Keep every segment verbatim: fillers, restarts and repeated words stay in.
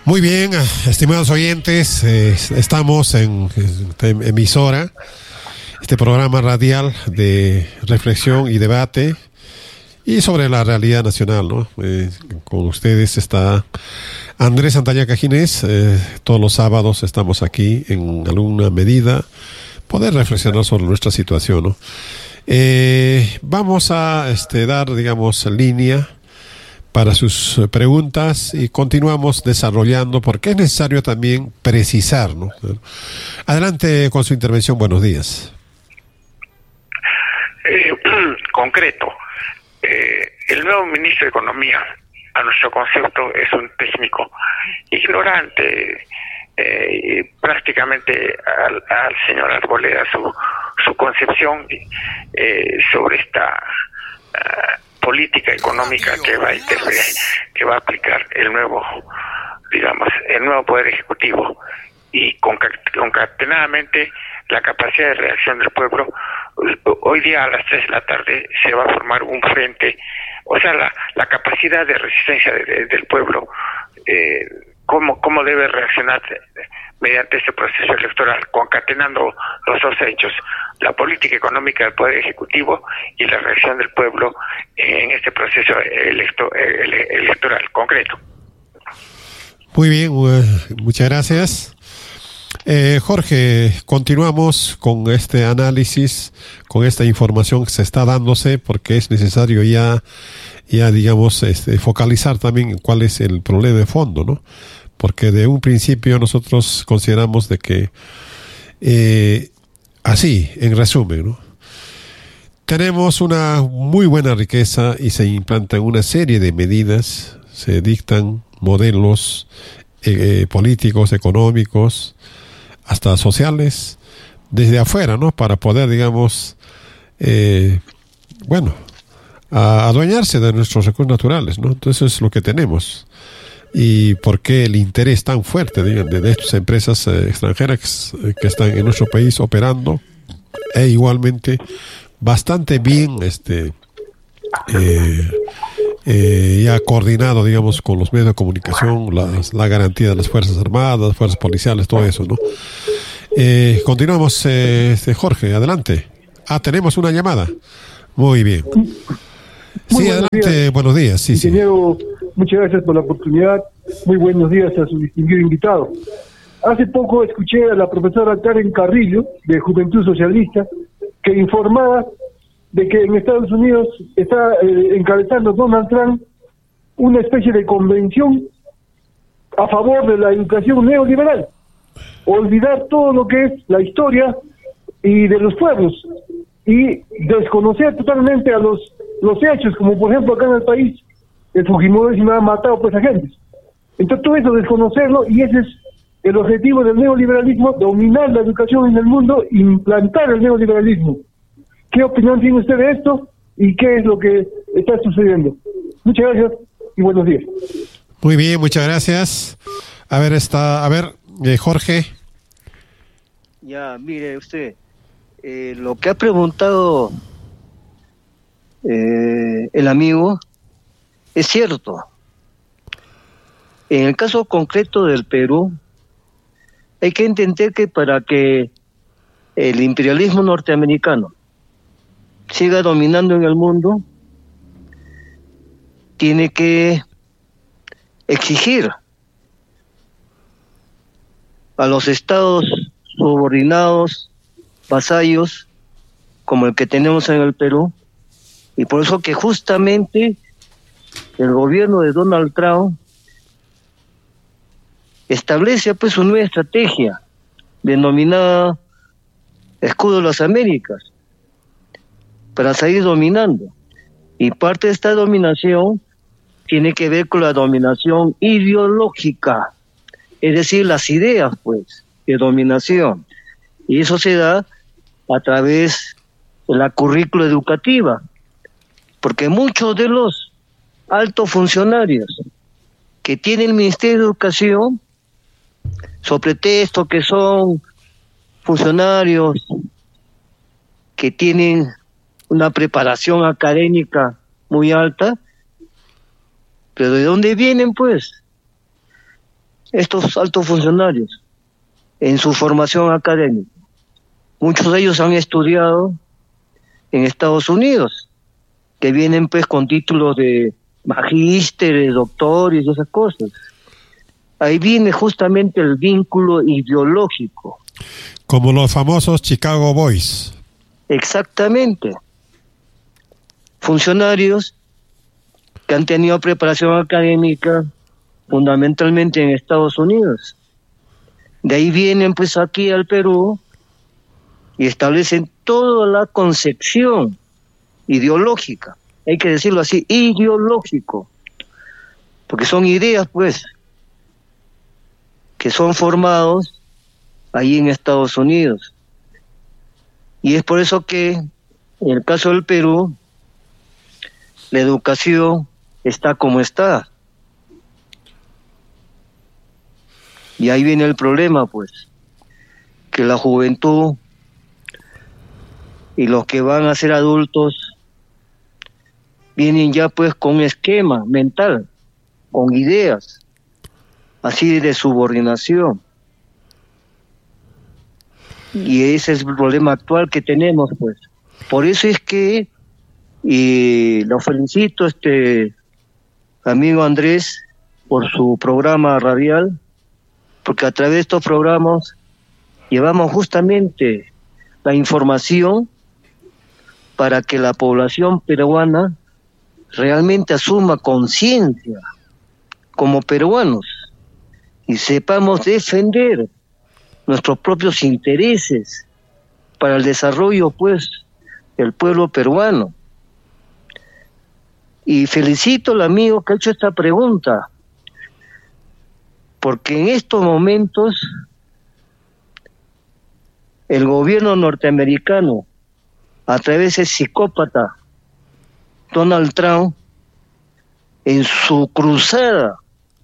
Muy bien, estimados oyentes, eh, estamos en esta emisora, este programa radial de reflexión y debate y sobre la realidad nacional, ¿no? Eh, con ustedes está Andrés Santalla Cajines. Eh, todos los sábados estamos aquí en alguna medida poder reflexionar sobre nuestra situación, ¿no? Eh, vamos a este, dar, digamos, línea para sus preguntas y continuamos desarrollando porque es necesario también precisar, ¿no? Adelante con su intervención. Buenos días. Eh, concreto, eh, el nuevo ministro de Economía, a nuestro concepto, es un técnico ignorante, eh, prácticamente al, al señor Arboleda su, su concepción eh, sobre esta uh, política económica que va a intervenir, que va a aplicar el nuevo, digamos, el nuevo Poder Ejecutivo, y concatenadamente la capacidad de reacción del pueblo. Hoy día a las tres de la tarde se va a formar un frente, o sea, la, la capacidad de resistencia de, de, del pueblo, eh, cómo, cómo debe reaccionar mediante este proceso electoral, concatenando los dos hechos, la política económica del Poder Ejecutivo y la reacción del pueblo en este proceso electo, ele, electoral concreto. Muy bien, muchas gracias. Eh, Jorge, continuamos con este análisis, con esta información que se está dándose, porque es necesario ya, ya digamos, este, focalizar también cuál es el problema de fondo, ¿no? Porque de un principio nosotros consideramos de que, eh, así, en resumen, ¿no? Tenemos una muy buena riqueza y se implantan una serie de medidas, se dictan modelos eh, políticos, económicos, hasta sociales, desde afuera, ¿no? Para poder, digamos, eh, bueno, a, adueñarse de nuestros recursos naturales, ¿no? Entonces es lo que tenemos. Y por qué el interés tan fuerte de, de, de estas empresas eh, extranjeras que, que están en nuestro país operando, e igualmente bastante bien este eh, eh, ya coordinado, digamos, con los medios de comunicación, la, la garantía de las Fuerzas Armadas, Fuerzas Policiales, todo eso, ¿no? Eh, continuamos, eh, este, Jorge, adelante. Ah, tenemos una llamada. Muy bien. Muy sí, adelante, días. Buenos días. Sí, Ingeniero, sí. Muchas gracias por la oportunidad. Muy buenos días a su distinguido invitado. Hace poco escuché a la profesora Karen Carrillo, de Juventud Socialista, que informaba de que en Estados Unidos está eh, encabezando Donald Trump una especie de convención a favor de la educación neoliberal. Olvidar todo lo que es la historia y de los pueblos y desconocer totalmente a los los hechos, como por ejemplo acá en el país el fujimorismo ha matado pues a gente. Entonces todo eso desconocerlo, y ese es el objetivo del neoliberalismo: dominar la educación en el mundo, implantar el neoliberalismo. ¿Qué opinión tiene usted de esto y qué es lo que está sucediendo? Muchas gracias y buenos días. Muy bien, muchas gracias. A ver, está, a ver, eh, Jorge. Ya, mire usted, eh, lo que ha preguntado eh, el amigo es cierto. En el caso concreto del Perú, hay que entender que para que el imperialismo norteamericano siga dominando en el mundo, tiene que exigir a los estados subordinados, vasallos, como el que tenemos en el Perú, y por eso que justamente el gobierno de Donald Trump establece pues una nueva estrategia denominada Escudo de las Américas, para seguir dominando. Y parte de esta dominación tiene que ver con la dominación ideológica, es decir, las ideas, pues, de dominación. Y eso se da a través de la currícula educativa, porque muchos de los altos funcionarios que tiene el Ministerio de Educación, sobre pretexto que son funcionarios que tienen una preparación académica muy alta, pero ¿de dónde vienen, pues? estos altos funcionarios en su formación académica. Muchos de ellos han estudiado en Estados Unidos, que vienen pues con títulos de magísteres, doctores y esas cosas. Ahí viene justamente el vínculo ideológico. Como los famosos Chicago Boys. Exactamente. Funcionarios que han tenido preparación académica fundamentalmente en Estados Unidos. De ahí vienen pues aquí al Perú y establecen toda la concepción ideológica, hay que decirlo así, ideológico, porque son ideas pues que son formados ahí en Estados Unidos. Y es por eso que en el caso del Perú la educación está como está. Y ahí viene el problema, pues, que la juventud y los que van a ser adultos vienen ya pues con un esquema mental, con ideas, así de subordinación. Y ese es el problema actual que tenemos, pues. Por eso es que, y lo felicito, este amigo Andrés, por su programa radial, porque a través de estos programas llevamos justamente la información para que la población peruana realmente asuma conciencia como peruanos y sepamos defender nuestros propios intereses para el desarrollo, pues, del pueblo peruano. Y felicito al amigo que ha hecho esta pregunta, porque en estos momentos el gobierno norteamericano, a través del psicópata Donald Trump, en su cruzada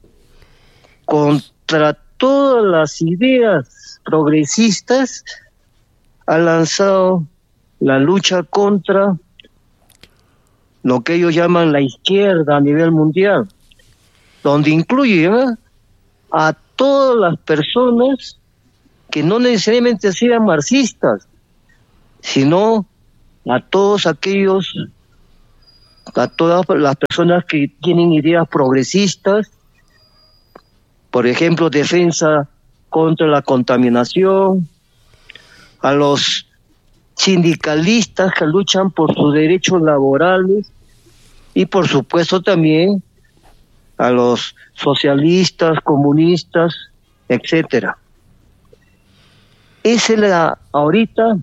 contra todas las ideas progresistas, ha lanzado la lucha contra lo que ellos llaman la izquierda a nivel mundial, donde incluye ¿eh? a todas las personas que no necesariamente sean marxistas, sino a todos aquellos, a todas las personas que tienen ideas progresistas, por ejemplo, defensa contra la contaminación, a los sindicalistas que luchan por sus derechos laborales y por supuesto también a los socialistas, comunistas, etcétera. Esa es la, ahorita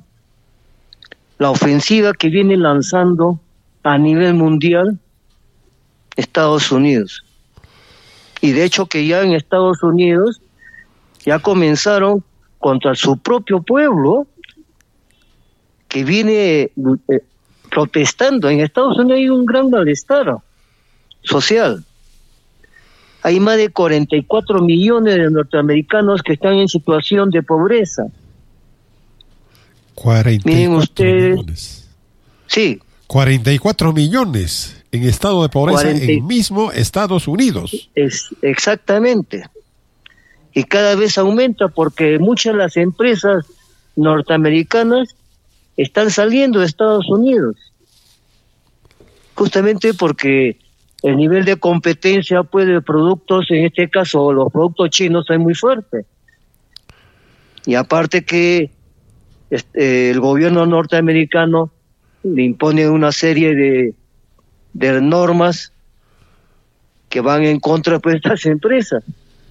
la ofensiva que viene lanzando a nivel mundial Estados Unidos. Y de hecho que ya en Estados Unidos ya comenzaron contra su propio pueblo, que viene eh, protestando. En Estados Unidos hay un gran malestar social. Hay más de cuarenta y cuatro millones de norteamericanos que están en situación de pobreza. cuarenta y cuatro Miren ustedes, millones. Sí. cuarenta y cuatro millones en estado de pobreza cuarenta en mismo Estados Unidos. Es, exactamente. Y cada vez aumenta porque muchas de las empresas norteamericanas están saliendo de Estados Unidos. Justamente porque el nivel de competencia pues, de productos, en este caso los productos chinos, es muy fuerte. Y aparte que este, el gobierno norteamericano le impone una serie de, de normas que van en contra pues, de estas empresas.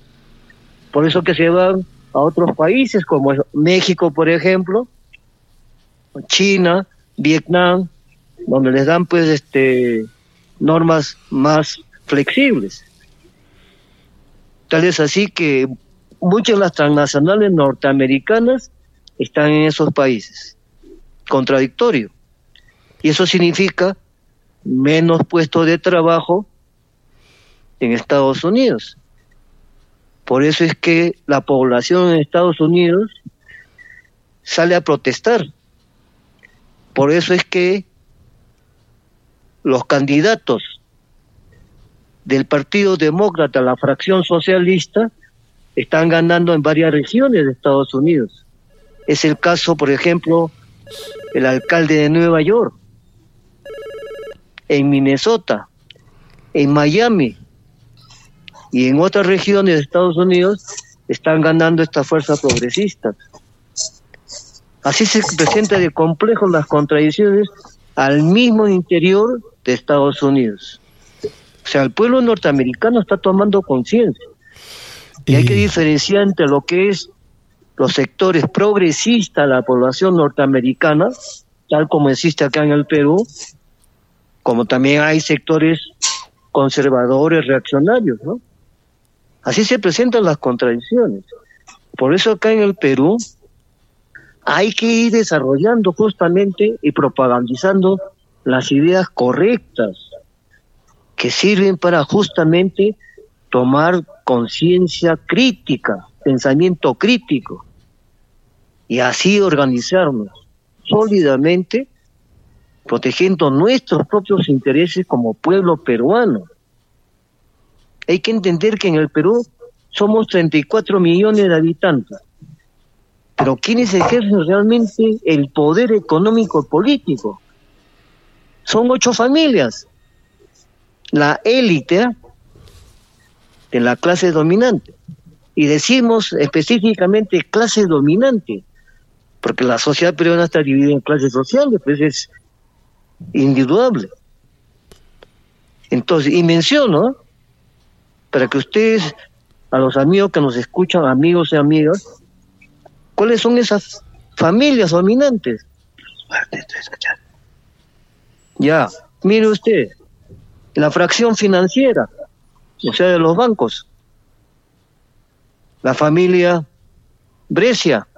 Por eso que se van a otros países como México, por ejemplo, China, Vietnam, donde les dan pues este normas más flexibles. Tal es así que muchas de las transnacionales norteamericanas están en esos países. Contradictorio. Y eso significa menos puestos de trabajo en Estados Unidos. Por eso es que la población en Estados Unidos sale a protestar. Por eso es que los candidatos del Partido Demócrata, la fracción socialista, están ganando en varias regiones de Estados Unidos. Es el caso, por ejemplo, el alcalde de Nueva York, en Minnesota, en Miami y en otras regiones de Estados Unidos están ganando estas fuerzas progresistas. Así se presenta de complejo las contradicciones al mismo interior de Estados Unidos. O sea, el pueblo norteamericano está tomando conciencia. Y hay que diferenciar entre lo que es los sectores progresistas de la población norteamericana, tal como existe acá en el Perú, como también hay sectores conservadores, reaccionarios, ¿no? Así se presentan las contradicciones. Por eso acá en el Perú hay que ir desarrollando justamente y propagandizando las ideas correctas que sirven para justamente tomar conciencia crítica, pensamiento crítico, y así organizarnos sólidamente, protegiendo nuestros propios intereses como pueblo peruano. Hay que entender que en el Perú somos treinta y cuatro millones de habitantes, pero ¿quiénes ejercen realmente el poder económico y político? Son ocho familias, la élite de la clase dominante. Y decimos específicamente clase dominante, porque la sociedad peruana está dividida en clases sociales, pues es indudable. Entonces, y menciono, para que ustedes, a los amigos que nos escuchan, amigos y amigas, ¿cuáles son esas familias dominantes? Ya, mire usted, la fracción financiera, o sea, de los bancos, la familia Brescia,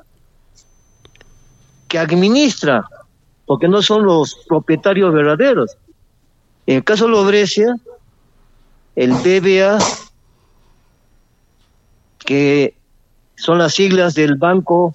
que administra, porque no son los propietarios verdaderos. En el caso de los Brescia, el B B A, que son las siglas del Banco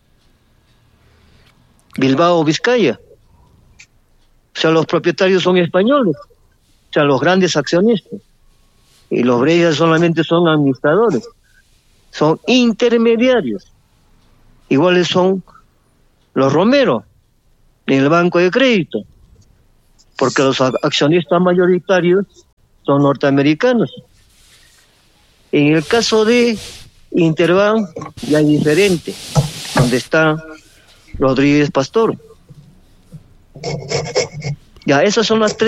Bilbao Vizcaya. O sea, los propietarios son españoles, o sea, los grandes accionistas. Y los Brescia solamente son administradores, son intermediarios. Iguales son los Romero en el Banco de Crédito, porque los accionistas mayoritarios son norteamericanos. En el caso de Interbank ya es diferente, donde está Rodríguez Pastor. Ya, esas son las tres